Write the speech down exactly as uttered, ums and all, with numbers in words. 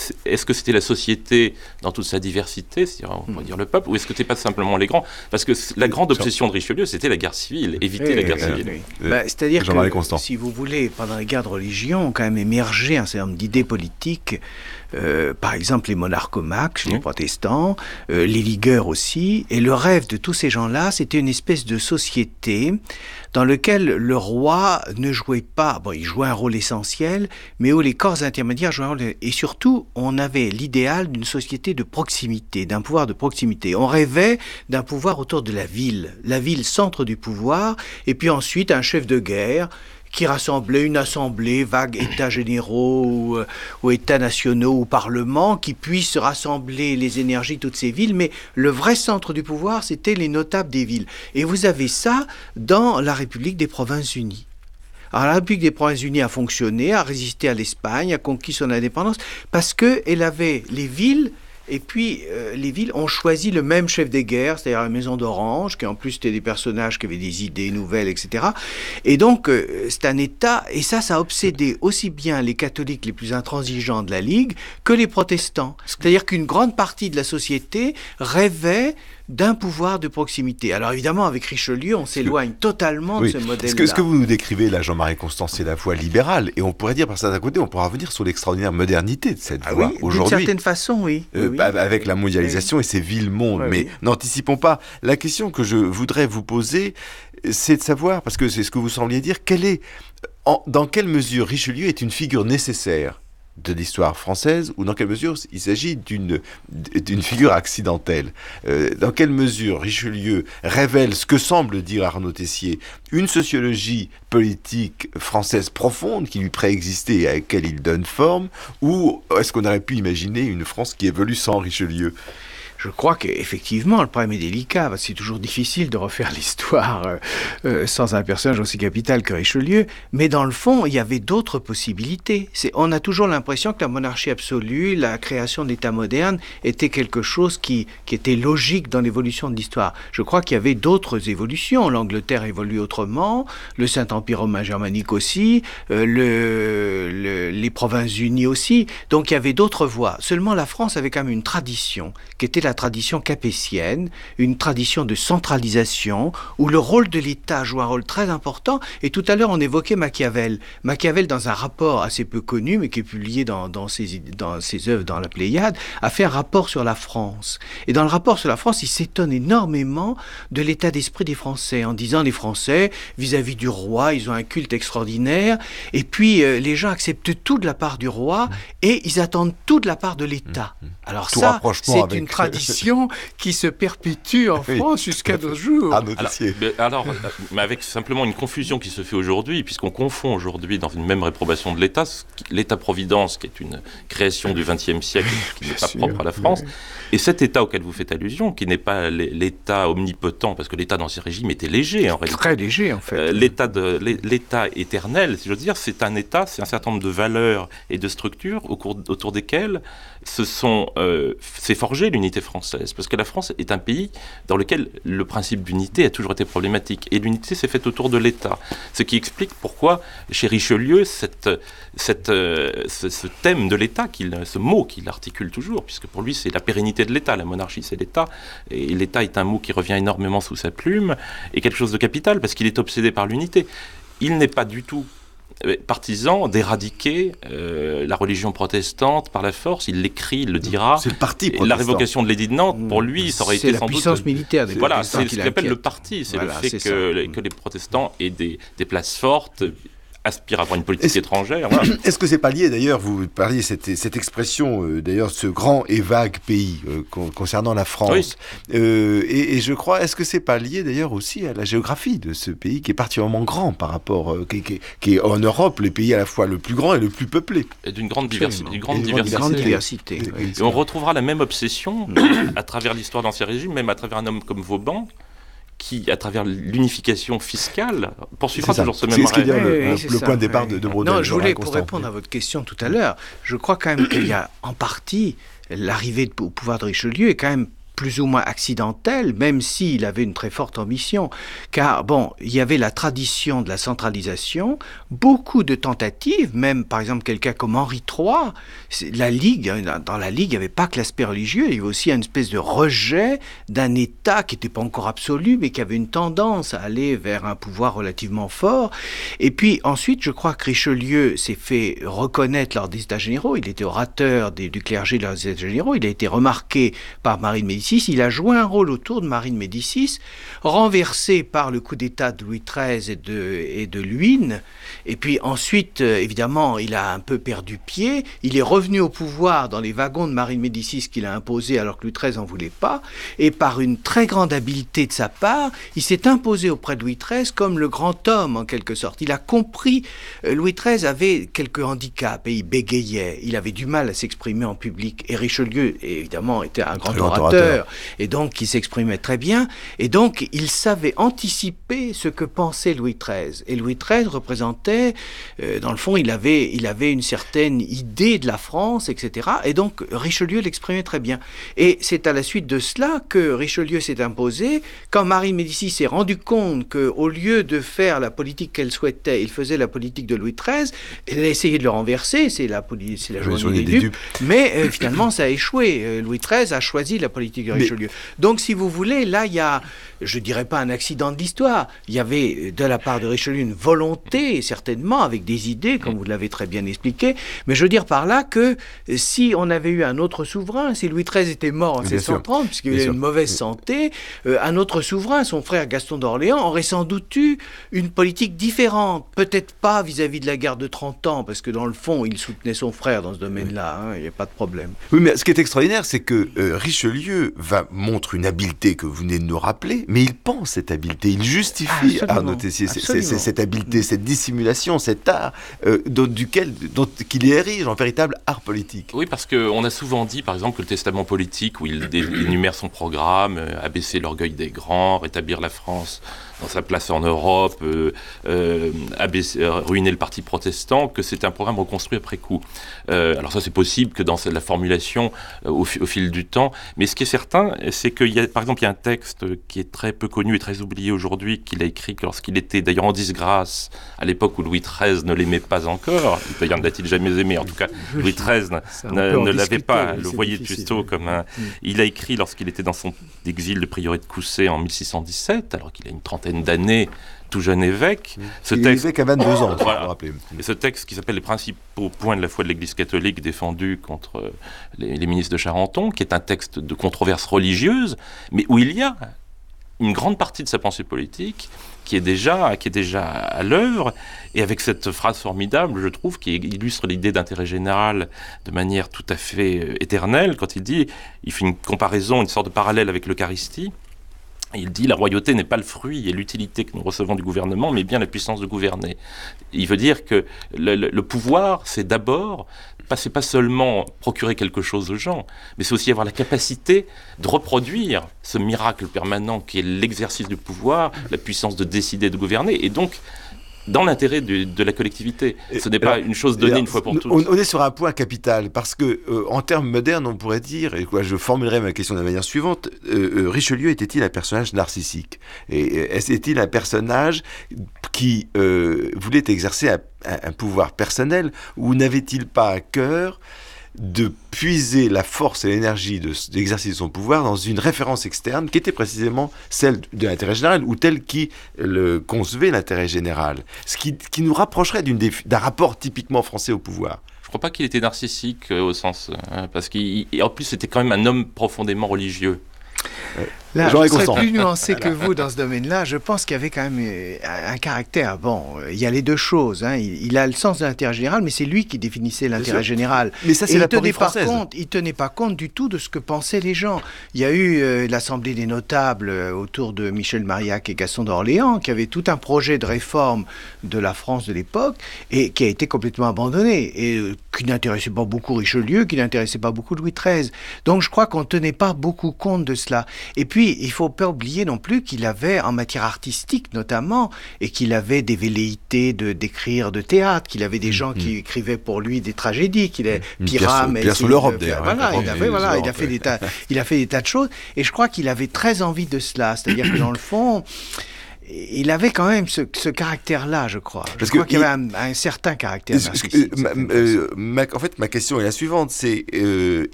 est-ce que c'était la société dans toute sa diversité, c'est-à-dire, on pourrait dire le peuple, ou est-ce que c'était pas simplement les grands? Parce que la grande obsession de Richelieu, c'était la guerre civile, éviter oui, la guerre oui, civile. Oui, oui. Bah, c'est-à-dire Jean-Marie que, Constant. si vous voulez, pendant les guerres de religion, ont quand même émergé un certain nombre d'idées politiques. Euh, par exemple, les monarchomaques chez oui. les protestants, euh, les ligueurs aussi. Et le rêve de tous ces gens-là, c'était une espèce de société dans laquelle le roi ne jouait pas, bon, il jouait un rôle essentiel, mais où les corps intermédiaires jouaient un rôle. Et surtout, on avait l'idéal d'une société de proximité, d'un pouvoir de proximité. On rêvait d'un pouvoir autour de la ville, la ville centre du pouvoir, et puis ensuite un chef de guerre qui rassemblait une assemblée, vague États généraux ou, ou États nationaux ou parlements, qui puissent rassembler les énergies de toutes ces villes. Mais le vrai centre du pouvoir, c'était les notables des villes. Et vous avez ça dans la République des Provinces-Unies. Alors la République des Provinces-Unies a fonctionné, a résisté à l'Espagne, a conquis son indépendance, parce qu'elle avait les villes. Et puis, euh, les villes ont choisi le même chef des guerres, c'est-à-dire la Maison d'Orange, qui en plus étaient des personnages qui avaient des idées nouvelles, et cetera. Et donc, euh, c'est un État, et ça, ça a obsédé aussi bien les catholiques les plus intransigeants de la Ligue que les protestants. C'est-à-dire qu'une grande partie de la société rêvait d'un pouvoir de proximité. Alors évidemment, avec Richelieu, on s'éloigne que, totalement oui. de ce modèle-là. Ce que, ce que vous nous décrivez là, Jean-Marie Constant, c'est la voie libérale. Et on pourrait dire, par certains côtés, on pourra revenir sur l'extraordinaire modernité de cette ah voie oui, aujourd'hui. D'une certaine façon, oui. Euh, oui, bah, oui. Avec la mondialisation oui. et ces villes-mondes. Oui, Mais oui. n'anticipons pas. La question que je voudrais vous poser, c'est de savoir, parce que c'est ce que vous sembliez dire, quelle est, en, dans quelle mesure Richelieu est une figure nécessaire de l'histoire française, ou dans quelle mesure il s'agit d'une, d'une figure accidentelle. Euh, dans quelle mesure Richelieu révèle ce que semble dire Arnaud Tessier, une sociologie politique française profonde qui lui préexistait et à laquelle il donne forme, ou est-ce qu'on aurait pu imaginer une France qui évolue sans Richelieu ? Je crois qu'effectivement, le problème est délicat, parce que c'est toujours difficile de refaire l'histoire euh, euh, sans un personnage aussi capital que Richelieu, mais dans le fond, il y avait d'autres possibilités. C'est, on a toujours l'impression que la monarchie absolue, la création de l'État moderne, était quelque chose qui, qui était logique dans l'évolution de l'histoire. Je crois qu'il y avait d'autres évolutions. L'Angleterre évolue autrement, le Saint-Empire romain germanique aussi, euh, le, le, les Provinces-Unies aussi. Donc il y avait d'autres voies. Seulement la France avait quand même une tradition qui était la tradition capétienne, une tradition de centralisation, où le rôle de l'État joue un rôle très important. Et tout à l'heure, on évoquait Machiavel. Machiavel, dans un rapport assez peu connu, mais qui est publié dans, dans, ses, dans ses œuvres dans la Pléiade, a fait un rapport sur la France. Et dans le rapport sur la France, il s'étonne énormément de l'état d'esprit des Français, en disant les Français, vis-à-vis du roi, ils ont un culte extraordinaire, et puis euh, les gens acceptent tout de la part du roi, et ils attendent tout de la part de l'État. Alors tout ça, c'est avec... une tradition qui se perpétue en oui. France jusqu'à nos jours. Ah, alors, mais, alors, mais avec simplement une confusion qui se fait aujourd'hui, puisqu'on confond aujourd'hui dans une même réprobation de l'État, l'État-providence, qui est une création du vingtième siècle, qui n'est pas sûr, propre à la France, oui. et cet État auquel vous faites allusion, qui n'est pas l'État omnipotent, parce que l'État dans ces régimes était léger, en réalité. Très léger, en fait. Euh, L'État, de, l'État éternel, si je veux dire, c'est un État, c'est un certain nombre de valeurs et de structures au cours, autour desquelles se sont, euh, s'est forgée l'unité française. Parce que la France est un pays dans lequel le principe d'unité a toujours été problématique. Et l'unité s'est faite autour de l'État. Ce qui explique pourquoi, chez Richelieu, cette, cette, euh, ce, ce thème de l'État, qu'il, ce mot qu'il articule toujours, puisque pour lui, c'est la pérennité de l'État. La monarchie, c'est l'État. Et l'État est un mot qui revient énormément sous sa plume, et quelque chose de capital, parce qu'il est obsédé par l'unité. Il n'est pas du tout partisan d'éradiquer euh, la religion protestante par la force. Il l'écrit, il le dira. C'est le parti protestant. La révocation de l'édit de Nantes, pour lui, ça aurait c'est été sans doute... C'est la puissance militaire des Voilà, protestants c'est ce qu'il appelle le parti. C'est voilà, le fait c'est que, que les protestants aient des, des places fortes, aspirent à avoir une politique est-ce, étrangère. Voilà. Est-ce que c'est pas lié, d'ailleurs, vous parliez cette, cette expression, euh, d'ailleurs, ce grand et vague pays euh, con, concernant la France. Oui. Euh, et, et je crois, est-ce que c'est pas lié, d'ailleurs, aussi à la géographie de ce pays qui est particulièrement grand par rapport, euh, qui, qui, qui est en Europe, le pays à la fois le plus grand et le plus peuplé. Et d'une grande diversité. D'une grande et diversité. Grande diversité. Et, oui, et on retrouvera la même obsession à travers l'histoire d'Ancien Régime, même à travers un homme comme Vauban, qui, à travers l'unification fiscale, poursuivra toujours ce même rêve. C'est ce qui est oui, le, oui, le point ça, de départ oui. de, de Braudel. Non, je voulais, pour répondre à votre question tout à l'heure, je crois quand même qu'il y a en partie l'arrivée au pouvoir de Richelieu est quand même plus ou moins accidentel, même s'il avait une très forte ambition. Car, bon, il y avait la tradition de la centralisation, beaucoup de tentatives, même par exemple quelqu'un comme Henri trois, la Ligue, dans la Ligue, il n'y avait pas que l'aspect religieux, il y avait aussi une espèce de rejet d'un État qui n'était pas encore absolu, mais qui avait une tendance à aller vers un pouvoir relativement fort. Et puis ensuite, je crois que Richelieu s'est fait reconnaître lors des États généraux, il était orateur des, du clergé lors des États généraux, il a été remarqué par Marie de Médicis, il a joué un rôle autour de Marie de Médicis, renversé par le coup d'État de Louis treize et de, et de Luynes, et puis ensuite, euh, évidemment, il a un peu perdu pied, il est revenu au pouvoir dans les wagons de Marie de Médicis qu'il a imposé alors que Louis treize n'en voulait pas, et par une très grande habileté de sa part, il s'est imposé auprès de Louis treize comme le grand homme en quelque sorte. Il a compris, euh, Louis treize avait quelques handicaps et il bégayait, il avait du mal à s'exprimer en public, et Richelieu, évidemment, était un grand orateur, orateur, et donc il s'exprimait très bien, et donc il savait anticiper ce que pensait Louis treize. Et Louis treize représentait, euh, dans le fond, il avait, il avait une certaine idée de la France, et cetera. Et donc Richelieu l'exprimait très bien. Et c'est à la suite de cela que Richelieu s'est imposé. Quand Marie de Médicis s'est rendu compte qu'au lieu de faire la politique qu'elle souhaitait, il faisait la politique de Louis treize, elle a essayé de le renverser, c'est la, c'est la journée, journée des, des dupes, dupes. Mais euh, finalement ça a échoué. Euh, Louis treize a choisi la politique de Richelieu. Mais... Donc si vous voulez, là il y a, je dirais pas un accident de l'histoire, il y avait de la part de Richelieu une volonté, certainement, avec des idées, comme vous l'avez très bien expliqué, mais je veux dire par là que si on avait eu un autre souverain, si Louis treize était mort en mille sept cent trente, puisqu'il avait une mauvaise santé, euh, un autre souverain, son frère Gaston d'Orléans, aurait sans doute eu une politique différente, peut-être pas vis-à-vis de la guerre de trente ans, parce que dans le fond, il soutenait son frère dans ce domaine-là, hein, il n'y a pas de problème. Oui, mais ce qui est extraordinaire, c'est que euh, Richelieu va, montre une habileté que vous venez de nous rappeler, mais il pense cette habileté, il justifie, Arnaud Tessier, cette habileté, cette dissimulation, cet art euh, dont, duquel, dont, qu'il érige en véritable art politique. Oui, parce qu'on a souvent dit, par exemple, que le testament politique, où il, dé, il énumère son programme, euh, abaisser l'orgueil des grands, rétablir la France dans sa place en Europe, euh, euh, abaisser, euh, ruiner le parti protestant, que c'est un programme reconstruit après coup. Euh, alors ça, c'est possible que dans la formulation euh, au, au fil du temps, mais ce qui est certain, c'est qu'il y a, par exemple, il y a un texte qui est très peu connu et très oublié aujourd'hui, qu'il a écrit lorsqu'il était d'ailleurs en disgrâce, à l'époque où Louis treize ne l'aimait pas encore, d'ailleurs ne l'a-t-il jamais aimé, en tout cas Louis treize ne, ne l'avait pas, le voyait plutôt comme un... Mm. Il a écrit lorsqu'il était dans son exil de prieuré de Coussay en mille six cent dix-sept, alors qu'il a une trentaine d'années, tout jeune évêque. Ce il texte, est évêque à vingt-deux ans, voilà. Pour rappeler. Et ce texte qui s'appelle « Les principaux points de la foi de l'Église catholique défendus contre les, les ministres de Charenton », qui est un texte de controverse religieuse, mais où il y a une grande partie de sa pensée politique qui est déjà, qui est déjà à l'œuvre, et avec cette phrase formidable, je trouve, qui illustre l'idée d'intérêt général de manière tout à fait éternelle, quand il dit, il fait une comparaison, une sorte de parallèle avec l'Eucharistie. Il dit « La royauté n'est pas le fruit et l'utilité que nous recevons du gouvernement, mais bien la puissance de gouverner. » Il veut dire que le, le, le pouvoir, c'est d'abord, pas, c'est pas seulement procurer quelque chose aux gens, mais c'est aussi avoir la capacité de reproduire ce miracle permanent qui est l'exercice du pouvoir, la puissance de décider, de gouverner, et donc dans l'intérêt de, de la collectivité. Ce n'est pas alors, une chose donnée alors, une fois pour toutes. On, on est sur un point capital, parce que euh, en termes modernes, on pourrait dire, et quoi, je formulerai ma question de la manière suivante, euh, euh, Richelieu était-il un personnage narcissique ? Et est-il un personnage qui euh, voulait exercer un, un, un pouvoir personnel, ou n'avait-il pas à cœur de puiser la force et l'énergie de, de l'exercice de son pouvoir dans une référence externe qui était précisément celle de l'intérêt général ou telle qui le concevait l'intérêt général, ce qui, qui nous rapprocherait d'une défi, d'un rapport typiquement français au pouvoir. Je ne crois pas qu'il était narcissique euh, au sens... Euh, parce qu'en plus, c'était quand même un homme profondément religieux. Euh, Là, je serais plus nuancé que vous dans ce domaine-là. Je pense qu'il y avait quand même un, un caractère. Bon, il y a les deux choses. Hein. Il, il a le sens de l'intérêt général, mais c'est lui qui définissait l'intérêt général. Mais ça, c'est et la il tenait pas française. compte. Il tenait pas compte du tout de ce que pensaient les gens. Il y a eu euh, l'Assemblée des notables euh, autour de Michel Marillac et Gaston d'Orléans, qui avait tout un projet de réforme de la France de l'époque et qui a été complètement abandonné et euh, qui n'intéressait pas beaucoup Richelieu, qui n'intéressait pas beaucoup Louis treize. Donc, je crois qu'on tenait pas beaucoup compte de cela. Et puis puis, il faut pas oublier non plus qu'il avait, en matière artistique notamment, et qu'il avait des velléités de d'écrire de théâtre, qu'il avait des gens mmh. qui écrivaient pour lui des tragédies, qu'il est Pyrame, Pierre sous l'Europe d'ailleurs. Voilà, il avait, voilà, il a fait des tas, il a fait des tas de choses, et je crois qu'il avait très envie de cela, c'est-à-dire que dans le fond, il avait quand même ce, ce caractère-là, je crois. Je Parce crois qu'il y avait un, un certain caractère. Euh, ma, euh, ma, en fait, ma question est la suivante. C'est, euh,